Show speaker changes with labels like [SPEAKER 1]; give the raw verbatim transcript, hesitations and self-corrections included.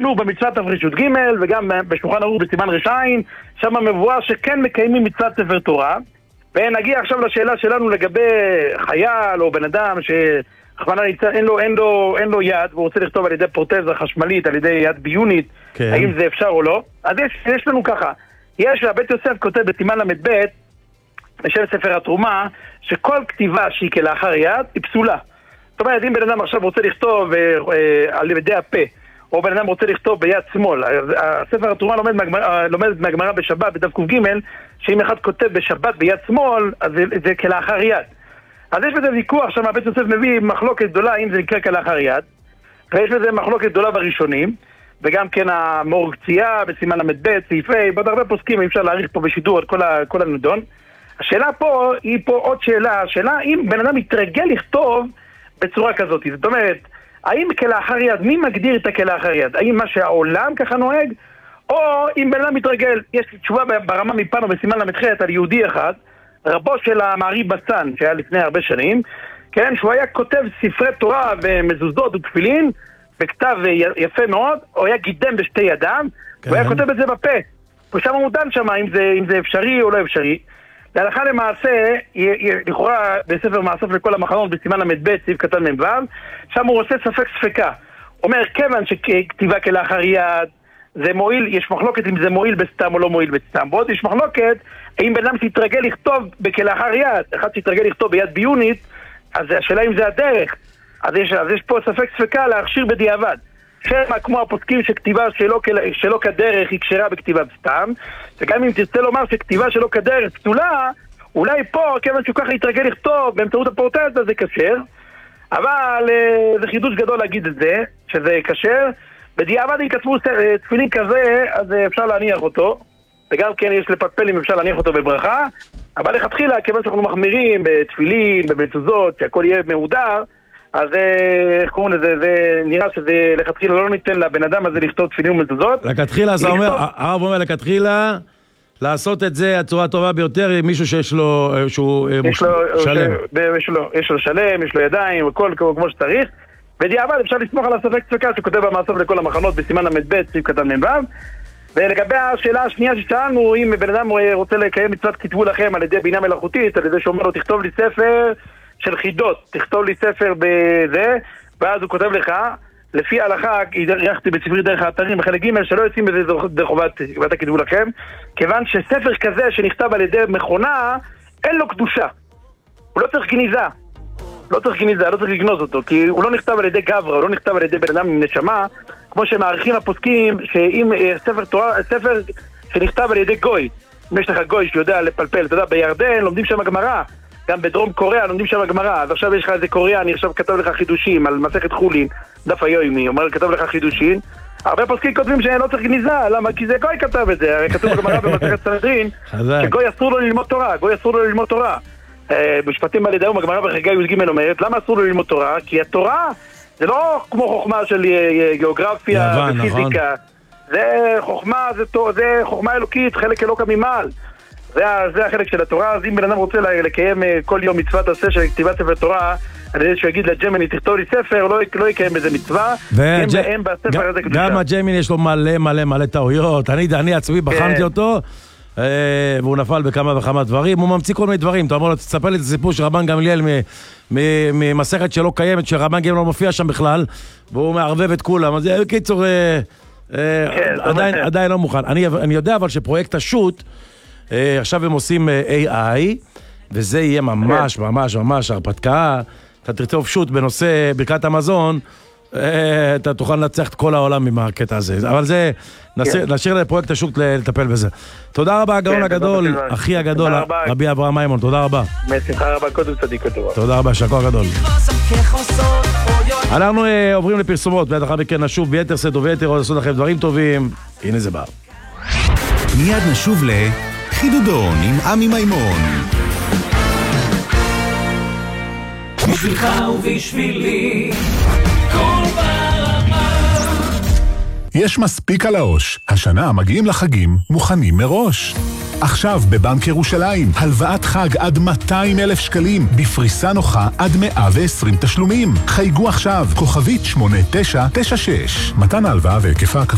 [SPEAKER 1] ראינו במצוות תר"ש ג' וגם בשולחן ערוך בסימן רשעים, שם מבואר שכן מקיימים מצוות ספר תורה. ונגיע עכשיו לשאלה שלנו לגבי חייל או בן אדם שרחמנא ליצלן אין לו, אין לו, אין לו יד והוא רוצה לכתוב על ידי פרוטזה חשמלית, על ידי יד ביונית, כן. האם זה אפשר או לא? אז יש, יש לנו ככה, יש, בית יוסף כותב בסימן למד ב' בשם ספר התרומה, שכל כתיבה שהיא כלאחר יד היא פסולה. זאת אומרת, אם בן אדם עכשיו רוצה לכתוב אה, אה, על ידי הפה, או בן אדם רוצה לכתוב ביד שמאל, הספר התרומה לומד מהגמרא, לומד מהגמרא בשבת בדף ק"ג, שאם אחד כותב בשבת ביד שמאל, אז זה, זה כלאחר יד. אז יש בזה ויכוח, שם בית יוסף מביא מחלוקת גדולה אם זה נקרא כלאחר יד, ויש בזה מחלוקת גדולה בראשונים, וגם כן המור קציעה בסימן למד ב' סעיף ה', בעוד הרבה פוסקים, אי אפשר להאריך פה בשידור את כל, ה, כל הנדון. השאלה פה היא פה עוד שאלה, השאלה אם בן אדם מתרגל לכתוב בצורה כזאת, זאת אומרת, האם כלאחר יד, מי מגדיר את הכלאחר יד? האם מה שהעולם ככה נוהג? או אם בן אדם מתרגל, יש תשובה ברמה מפנו בסימן למד ח' על יהודי אחד, רבו של המערי בסן, שהיה לפני הרבה שנים, כן, שהוא היה כותב ספרי תורה ומזוזות ותפילין, בכתב יפה מאוד, הוא היה גידם בשתי ידיו, כן. הוא היה כותב את זה בפה. ושם הוא דן שם אם זה, אם זה אפשרי או לא אפשרי. להלכה למעשה, לכאורה בספר מאסף לכל המחנות בסימן למד ב' סעיף קטן מ"ו, שם הוא עושה ספק ספקה. אומר, כיוון שכתיבה כלאחר יד, זה מועיל, יש מחלוקת אם זה מועיל בסתם או לא מועיל בסתם. בעוד יש מחלוקת, אם בן אדם שיתרגל לכתוב בכלאחר יד, אחד שיתרגל לכתוב ביד ביונית, אז השאלה אם זה הדרך. אז יש, אז יש פה ספק ספקה להכשיר בדיעבד. שמה כמו הפוסקים שכתיבה שלא, שלא כדרך היא כשרה בכתיבה בסתם, וגם אם תרצה לומר שכתיבה שלא כדרך פסולה, אולי פה, כיוון שהוא ככה יתרגל לכתוב באמצעות הפרוטזה, זה כשר, אבל זה חידוש גדול להגיד את זה, שזה כשר. בדיעבד אם כתבו תפילין כזה, אז אפשר להניח אותו, וגם כן יש לפתפל אם אפשר להניח אותו בברכה, אבל לכתחילה, כיוון שאנחנו מחמירים בתפילין, במזוזות, שהכל יהיה מהודר, אז איך קוראים לזה, זה נראה שזה לכתחילה לא ניתן לבן אדם הזה לכתוב תפילין ומזוזות. לכתחילה,
[SPEAKER 2] אז הרב אומר לכתחילה, לעשות את זה הצורה הטובה ביותר עם מישהו שיש לו, שהוא שלם.
[SPEAKER 1] יש לו שלם, יש לו ידיים, הכל כמו שצריך. בדיעבד אפשר לסמוך על הספק ספקה שכותב במאסף לכל המחנות בסימן למד ב' סעיף קטן מ"ו. ולגבי השאלה השנייה ששאלנו, אם בן אדם רוצה לקיים מצוות כתבו לכם על ידי בינה מלאכותית, על ידי שאומר לו תכתוב לי ספר של חידות, תכתוב לי ספר בזה, ואז הוא כותב לך, לפי ההלכה, ערכתי בספרי דרך האתרים בחלק ג' שלא יוצאים בזה דרך חובת כתבו לכם, כיוון שספר כזה שנכתב על ידי מכונה, אין לו קדושה. הוא לא צריך גניזה. לא צריך גניזה, לא צריך לגנוז אותו, כי הוא לא נכתב על ידי גברה, הוא לא נכתב על ידי בן אדם עם נשמה, כמו שמעריכים הפוסקים, שאם ספר תורה, ספר שנכתב על ידי גוי, אם יש לך גוי שיודע לפלפל, אתה יודע, בירדן לומדים שם הגמרא, גם בדרום קוריאה לומדים שם הגמרא, אז עכשיו יש לך איזה קוריאני, עכשיו כתב לך חידושים על מסכת חולין, דף היומי, אומר, כתב לך חידושים, הרבה פוסקים כותבים שלא צריך גניזה, למה? כי זה גוי כתב את זה, הרי כתוב בגמרא במסכת סנהדרין, שגוי אסור לו ללמוד תורה, גוי אסור לו ללמוד תורה. משפטים על ידינו, הגמרא בחגי י"ג אומרת, למה אסור לו ללמוד תורה? כי התורה זה לא כמו חוכמה של גיאוגרפיה ופיזיקה, זה חוכמה, זה חוכמה אלוקית, חלק אלוקה ממעל. זה החלק של התורה. אז אם בן אדם רוצה לקיים כל יום מצוות עשה של כתיבת ספר תורה, על ידי שהוא יגיד לג'מיני תכתוב לי ספר, לא יקיים בזה מצווה.
[SPEAKER 2] גם הג'מיני יש לו מלא מלא מלא טעויות, אני עצמי בחנתי אותו והוא נפל בכמה וכמה דברים, הוא ממציא כל מיני דברים. אתה אומר לו, תספר לי את הסיפור של רבן גמליאל ממסכת שלא קיימת, שרבן גמליאל לא מופיע שם בכלל, והוא מערבב את כולם. אז בקיצור, עדיין לא מוכן. אני יודע אבל שפרויקט השו"ת, עכשיו הם עושים איי איי, וזה יהיה ממש ממש ממש הרפתקה. אתה תרצוף שו"ת בנושא ברכת המזון, אתה תוכל לנצח את כל העולם עם הקטע הזה. אבל זה, נשאיר לפרויקט השו"ת לטפל בזה. תודה רבה, הגאון הגדול, אחי הגדול, רבי אברהם מימון, תודה רבה.
[SPEAKER 1] בשמחה רבה, קודם צדיק וטובה.
[SPEAKER 2] תודה רבה, שכוח גדול. אנחנו עוברים לפרסומות, ואחר מכן נשוב ביתר סט וביתר, עוד לעשות לכם דברים טובים. הנה זה בא.
[SPEAKER 3] מיד נשוב לחידודון עם עמי מימון.
[SPEAKER 4] בשבילך ובשבילי כל ברמה.
[SPEAKER 3] יש מספיק על העוש. השנה מגיעים לחגים מוכנים מראש. עכשיו בבנק ירושלים, הלוואת חג עד מאתיים אלף שקלים, בפריסה נוחה עד מאה ועשרים תשלומים. חייגו עכשיו, כוכבית שמונה תשע תשע שש. מתן ההלוואה והיקפה